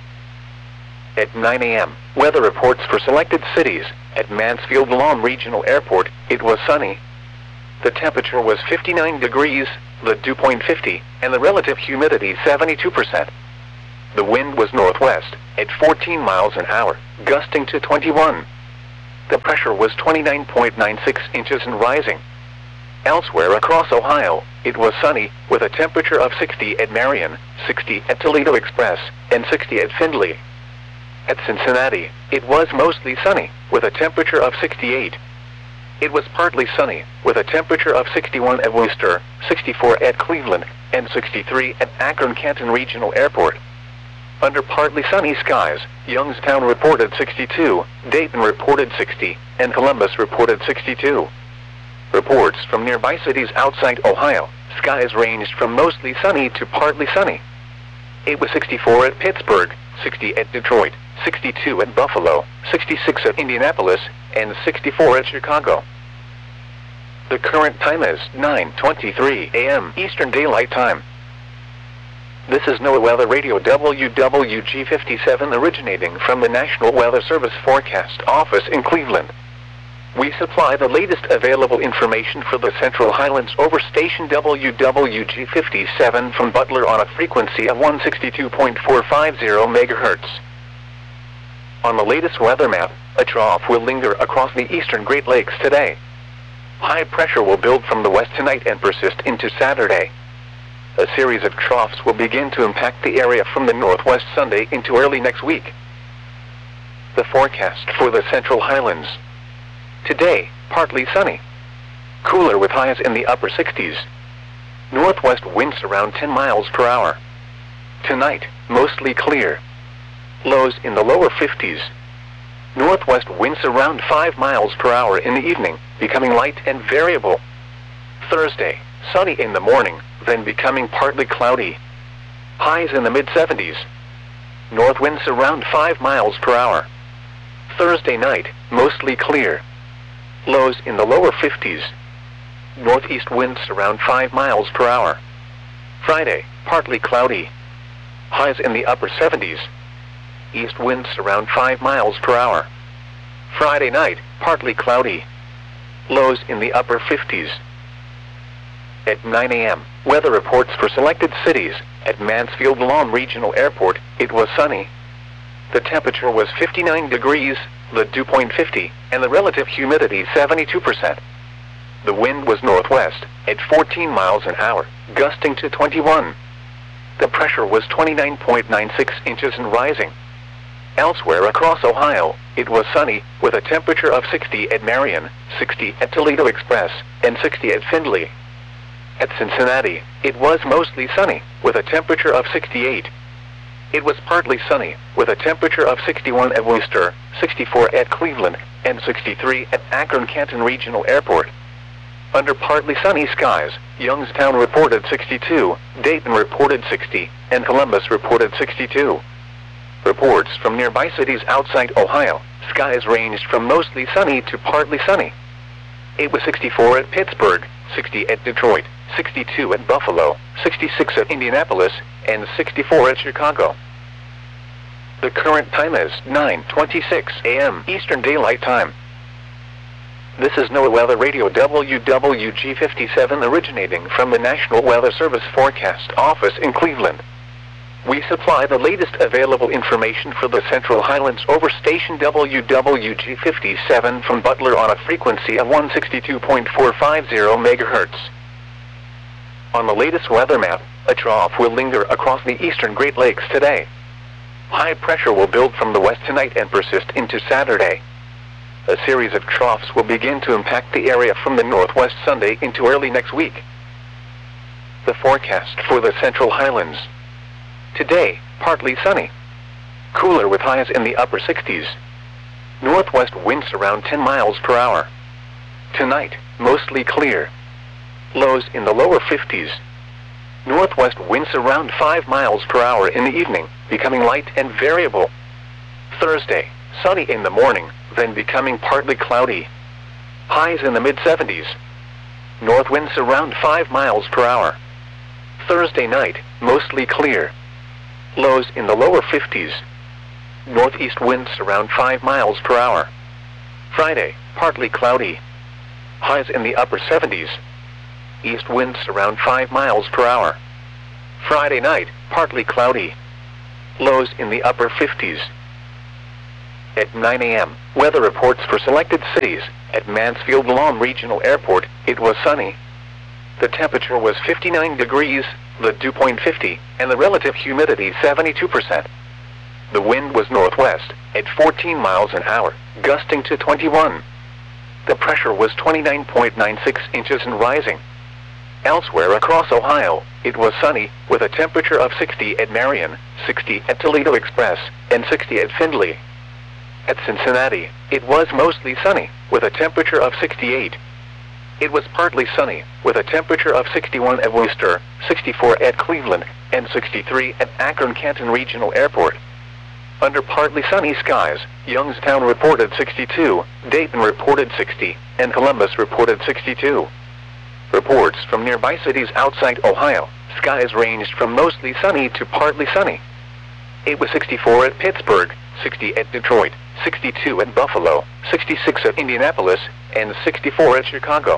At nine a m, weather reports for selected cities. At Mansfield-Lom Regional Airport, it was sunny. The temperature was fifty-nine degrees, the dew point fifty, and the relative humidity seventy-two percent. The wind was northwest, at fourteen miles an hour, gusting to twenty-one. The pressure was twenty-nine point nine six inches and rising. Elsewhere across Ohio, it was sunny, with a temperature of sixty at Marion, sixty at Toledo Express, and sixty at Findlay. At Cincinnati, it was mostly sunny, with a temperature of sixty-eight. It was partly sunny, with a temperature of sixty-one at Worcester, sixty-four at Cleveland, and sixty-three at Akron-Canton Regional Airport. Under partly sunny skies, Youngstown reported sixty-two, Dayton reported sixty, and Columbus reported sixty-two. Reports from nearby cities outside Ohio, skies ranged from mostly sunny to partly sunny. It was sixty-four at Pittsburgh, sixty at Detroit, sixty-two at Buffalo, sixty-six at Indianapolis, and sixty-four at Chicago. The current time is nine twenty-three a m Eastern Daylight Time. This is NOAA Weather Radio W W G fifty-seven originating from the National Weather Service Forecast Office in Cleveland. We supply the latest available information for the Central Highlands over station W W G fifty-seven from Butler on a frequency of one sixty-two point four five zero megahertz. On the latest weather map, a trough will linger across the eastern Great Lakes today. High pressure will build from the west tonight and persist into Saturday. A series of troughs will begin to impact the area from the northwest Sunday into early next week. The forecast for the Central Highlands. Today, partly sunny. Cooler with highs in the upper sixties. Northwest winds around ten miles per hour. Tonight, mostly clear. Lows in the lower fifties. Northwest winds around five miles per hour in the evening, becoming light and variable. Thursday, sunny in the morning, then becoming partly cloudy. Highs in the mid seventies. North winds around five miles per hour. Thursday night, mostly clear. Lows in the lower fifties. Northeast winds around five miles per hour. Friday, partly cloudy. Highs in the upper seventies. East winds around five miles per hour. Friday night, partly cloudy. Lows in the upper fifties. At nine a m, weather reports for selected cities. At Mansfield Lawn Regional Airport, it was sunny. The temperature was fifty-nine degrees, the dew point fifty, and the relative humidity seventy-two percent. The wind was northwest, at fourteen miles an hour, gusting to twenty-one. The pressure was twenty-nine point nine six inches and rising. Elsewhere across Ohio, it was sunny, with a temperature of sixty at Marion, sixty at Toledo Express, and sixty at Findlay. At Cincinnati, it was mostly sunny, with a temperature of sixty-eight. It was partly sunny, with a temperature of sixty-one at Worcester, sixty-four at Cleveland, and sixty-three at Akron-Canton Regional Airport. Under partly sunny skies, Youngstown reported sixty-two, Dayton reported sixty, and Columbus reported sixty-two. Reports from nearby cities outside Ohio, skies ranged from mostly sunny to partly sunny. It was sixty-four at Pittsburgh, sixty at Detroit, sixty-two at Buffalo, sixty-six at Indianapolis, and sixty-four at Chicago. The current time is nine twenty-six a m Eastern Daylight Time. This is NOAA Weather Radio W W G fifty-seven originating from the National Weather Service Forecast Office in Cleveland. We supply the latest available information for the Central Highlands over station W W G fifty-seven from Butler on a frequency of one sixty-two point four five zero megahertz. On the latest weather map, a trough will linger across the eastern Great Lakes today. High pressure will build from the west tonight and persist into Saturday. A series of troughs will begin to impact the area from the northwest Sunday into early next week. The forecast for the Central Highlands. Today, partly sunny. Cooler with highs in the upper sixties. Northwest winds around ten miles per hour. Tonight, mostly clear. Lows in the lower fifties. Northwest winds around five miles per hour in the evening, becoming light and variable. Thursday, sunny in the morning, then becoming partly cloudy. Highs in the mid seventies. North winds around five miles per hour. Thursday night, mostly clear. Lows in the lower fifties. Northeast winds around five miles per hour. Friday, partly cloudy. Highs in the upper seventies. East winds around five miles per hour. Friday night, partly cloudy. Lows in the upper fifties. At nine A M, weather reports for selected cities. At Mansfield Lawn Regional Airport, it was sunny. The temperature was fifty-nine degrees, the dew point fifty, and the relative humidity seventy-two percent. The wind was northwest, at fourteen miles an hour, gusting to twenty-one. The pressure was twenty-nine point nine six inches and rising. Elsewhere across Ohio, it was sunny, with a temperature of sixty at Marion, sixty at Toledo Express, and sixty at Findlay. At Cincinnati, it was mostly sunny, with a temperature of sixty-eight. It was partly sunny, with a temperature of sixty-one at Worcester, sixty-four at Cleveland, and sixty-three at Akron-Canton Regional Airport. Under partly sunny skies, Youngstown reported sixty-two, Dayton reported sixty, and Columbus reported sixty-two. Reports from nearby cities outside Ohio, skies ranged from mostly sunny to partly sunny. It was sixty-four at Pittsburgh, sixty at Detroit, sixty-two at Buffalo, sixty-six at Indianapolis, and sixty-four at Chicago.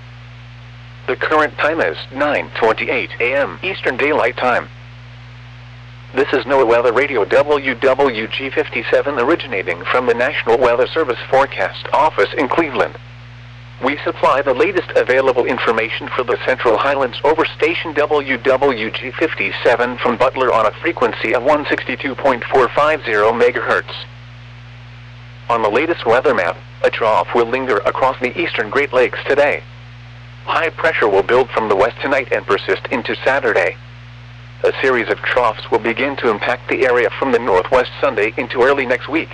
The current time is nine twenty-eight A M Eastern Daylight Time. This is NOAA Weather Radio W W G fifty-seven originating from the National Weather Service Forecast Office in Cleveland. We supply the latest available information for the Central Highlands over station W W G fifty-seven from Butler on a frequency of one sixty-two point four five zero megahertz. On the latest weather map, a trough will linger across the eastern Great Lakes today. High pressure will build from the west tonight and persist into Saturday. A series of troughs will begin to impact the area from the northwest Sunday into early next week.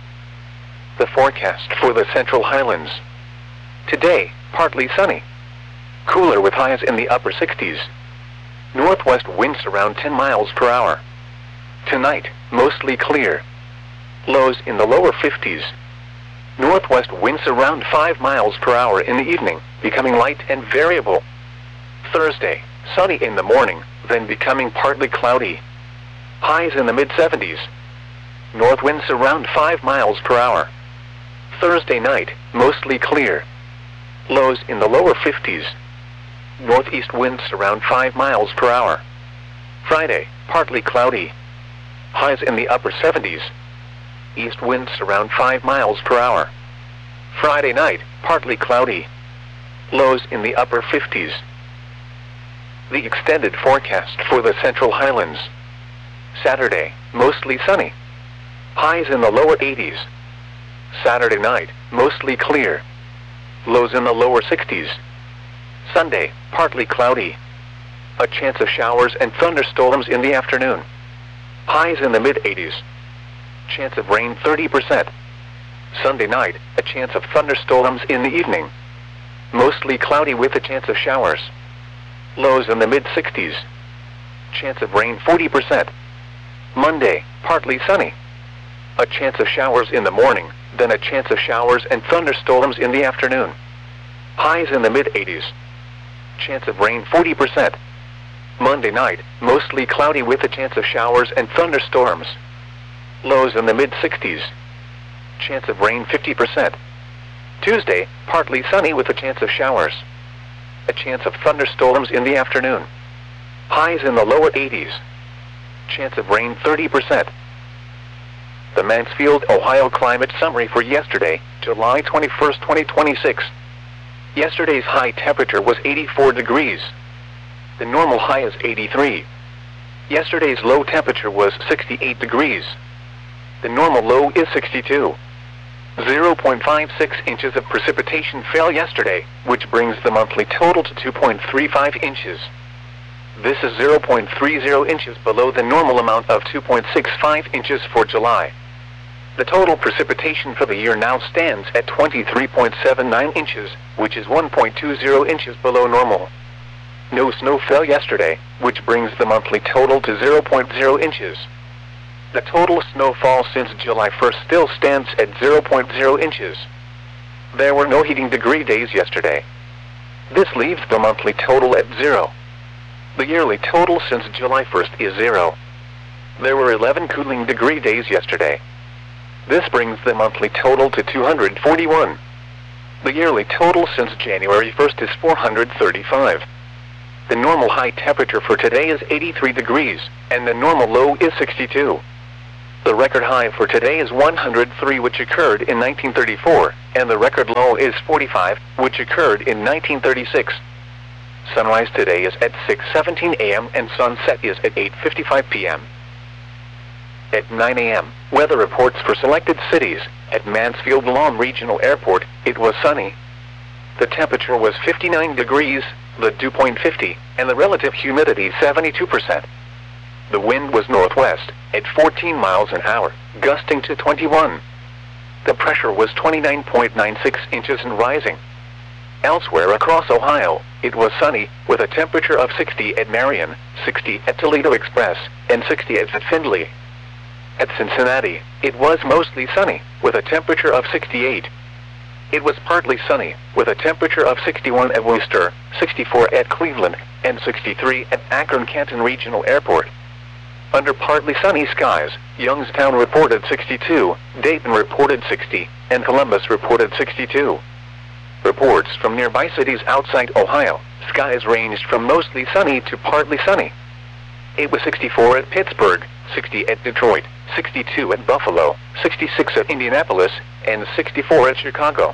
The forecast for the Central Highlands. Today, partly sunny. Cooler with highs in the upper sixties. Northwest winds around ten miles per hour. Tonight, mostly clear. Lows in the lower fifties. Northwest winds around five miles per hour in the evening, becoming light and variable. Thursday, sunny in the morning, then becoming partly cloudy. Highs in the mid seventies. North winds around five miles per hour. Thursday night, mostly clear. Lows in the lower fifties. Northeast winds around five miles per hour. Friday, partly cloudy. Highs in the upper seventies. East winds around five miles per hour. Friday night, partly cloudy. Lows in the upper fifties. The extended forecast for the Central Highlands. Saturday, mostly sunny. Highs in the lower eighties. Saturday night, mostly clear. Lows in the lower sixties. Sunday, partly cloudy. A chance of showers and thunderstorms in the afternoon. Highs in the mid eighties. Chance of rain thirty percent. Sunday night, a chance of thunderstorms in the evening. Mostly cloudy with a chance of showers. Lows in the mid sixties. Chance of rain forty percent. Monday, partly sunny. A chance of showers in the morning, then a chance of showers and thunderstorms in the afternoon. Highs in the mid eighties. Chance of rain forty percent. Monday night, mostly cloudy with a chance of showers and thunderstorms. Lows in the mid sixties. Chance of rain fifty percent. Tuesday, partly sunny with a chance of showers. A chance of thunderstorms in the afternoon. Highs in the lower eighties. Chance of rain thirty percent. The Mansfield, Ohio climate summary for yesterday, July twenty-first, twenty twenty-six. Yesterday's high temperature was eighty-four degrees. The normal high is eighty-three. Yesterday's low temperature was sixty-eight degrees. The normal low is sixty-two. zero point five six inches of precipitation fell yesterday, which brings the monthly total to two point three five inches. This is zero point three zero inches below the normal amount of two point six five inches for July. The total precipitation for the year now stands at twenty-three point seven nine inches, which is one point two zero inches below normal. No snow fell yesterday, which brings the monthly total to zero point zero inches. The total snowfall since July first still stands at zero point zero inches. There were no heating degree days yesterday. This leaves the monthly total at zero. The yearly total since July first is zero. There were eleven cooling degree days yesterday. This brings the monthly total to two hundred forty-one. The yearly total since January first is four hundred thirty-five. The normal high temperature for today is eighty-three degrees, and the normal low is sixty-two. The record high for today is one hundred three, which occurred in nineteen thirty-four, and the record low is forty-five, which occurred in nineteen thirty-six. Sunrise today is at six seventeen a m and sunset is at eight fifty-five p m At nine a m, weather reports for selected cities. At Mansfield Lawn Regional Airport, it was sunny. The temperature was fifty-nine degrees, the dew point fifty, and the relative humidity seventy-two percent. The wind was northwest, at fourteen miles an hour, gusting to twenty-one. The pressure was twenty-nine point nine six inches and rising. Elsewhere across Ohio, it was sunny, with a temperature of sixty at Marion, sixty at Toledo Express, and sixty at Findlay. At Cincinnati, it was mostly sunny, with a temperature of sixty-eight. It was partly sunny, with a temperature of sixty-one at Worcester, sixty-four at Cleveland, and sixty-three at Akron-Canton Regional Airport. Under partly sunny skies, Youngstown reported sixty-two, Dayton reported sixty, and Columbus reported sixty-two. Reports from nearby cities outside Ohio, skies ranged from mostly sunny to partly sunny. It was sixty-four at Pittsburgh, sixty at Detroit, sixty-two at Buffalo, sixty-six at Indianapolis, and sixty-four at Chicago.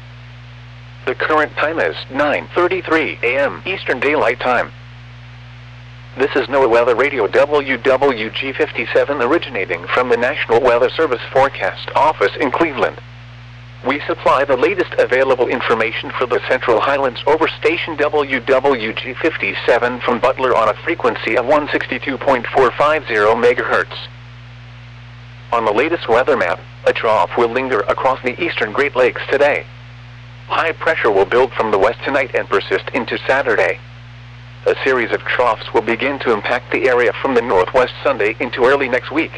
The current time is nine thirty-three a m Eastern Daylight Time. This is NOAA Weather Radio W W G fifty-seven, originating from the National Weather Service Forecast Office in Cleveland. We supply the latest available information for the Central Highlands over station W W G fifty-seven from Butler on a frequency of one sixty-two point four five zero megahertz. On the latest weather map, a trough will linger across the eastern Great Lakes today. High pressure will build from the west tonight and persist into Saturday. A series of troughs will begin to impact the area from the northwest Sunday into early next week.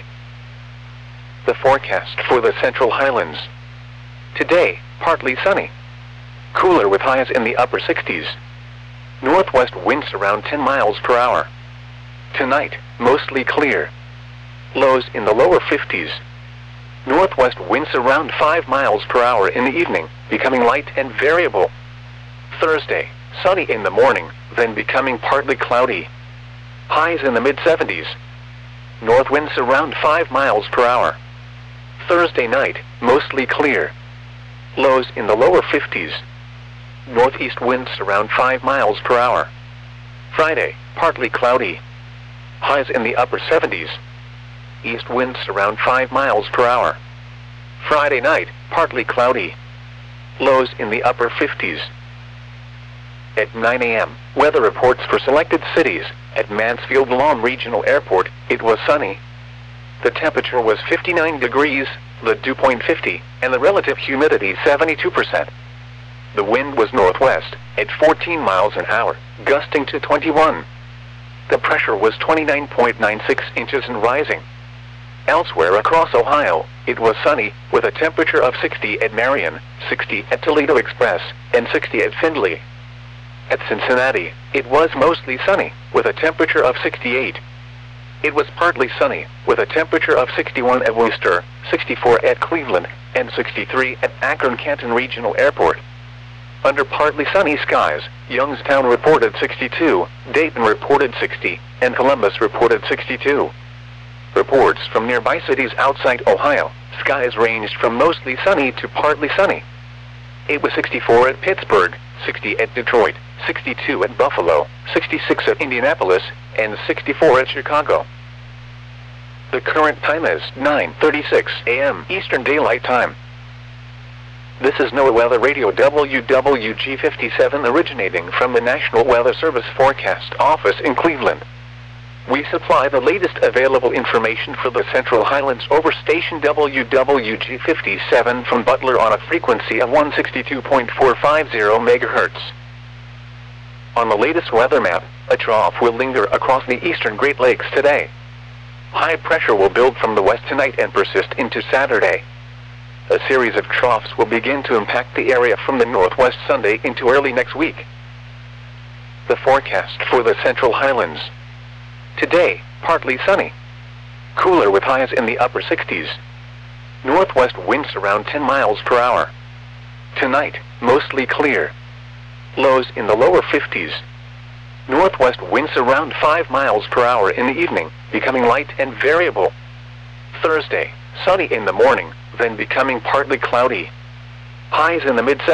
The forecast for the Central Highlands. Today, partly sunny. Cooler with highs in the upper sixties. Northwest winds around ten miles per hour. Tonight, mostly clear. Lows in the lower fifties. Northwest winds around five miles per hour in the evening, becoming light and variable. Thursday, sunny in the morning, then becoming partly cloudy. Highs in the mid seventies. North winds around five miles per hour. Thursday night, mostly clear. Lows in the lower fifties. Northeast winds around five miles per hour. Friday, partly cloudy. Highs in the upper seventies. East winds around five miles per hour. Friday night, partly cloudy. Lows in the upper fifties. At nine a m, weather reports for selected cities. At Mansfield Lawn Regional Airport, it was sunny. The temperature was fifty-nine degrees, the dew point fifty, and the relative humidity seventy-two percent. The wind was northwest, at fourteen miles an hour, gusting to twenty-one. The pressure was twenty-nine point nine six inches and rising. Elsewhere across Ohio, it was sunny, with a temperature of sixty at Marion, sixty at Toledo Express, and sixty at Findlay. At Cincinnati, it was mostly sunny, with a temperature of sixty-eight. It was partly sunny, with a temperature of sixty-one at Worcester, sixty-four at Cleveland, and sixty-three at Akron-Canton Regional Airport. Under partly sunny skies, Youngstown reported sixty-two, Dayton reported sixty, and Columbus reported sixty-two. Reports from nearby cities outside Ohio, skies ranged from mostly sunny to partly sunny. It was sixty-four at Pittsburgh, sixty at Detroit, sixty-two at Buffalo, sixty-six at Indianapolis, and sixty-four at Chicago. The current time is nine thirty-six a m Eastern Daylight Time. This is NOAA Weather Radio W W G fifty-seven, originating from the National Weather Service Forecast Office in Cleveland. We supply the latest available information for the Central Highlands over station W W G fifty-seven from Butler on a frequency of one sixty-two point four five zero megahertz. On the latest weather map, a trough will linger across the eastern Great Lakes today. High pressure will build from the west tonight and persist into Saturday. A series of troughs will begin to impact the area from the northwest Sunday into early next week. The forecast for the Central Highlands. Today, partly sunny. Cooler with highs in the upper sixties. Northwest winds around ten miles per hour. Tonight, mostly clear. Lows in the lower fifties. Northwest winds around five miles per hour in the evening, becoming light and variable. Thursday, sunny in the morning, then becoming partly cloudy. Highs in the mid